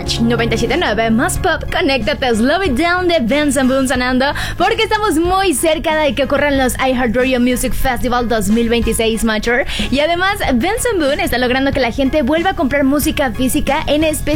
Touch 97.9, más pop, conéctate, Slow It Down de Benson Boone sonando, porque estamos muy cerca de que ocurran los iHeartRadio Music Festival 2026 Mature, y además Benson Boone está logrando que la gente vuelva a comprar música física, en especial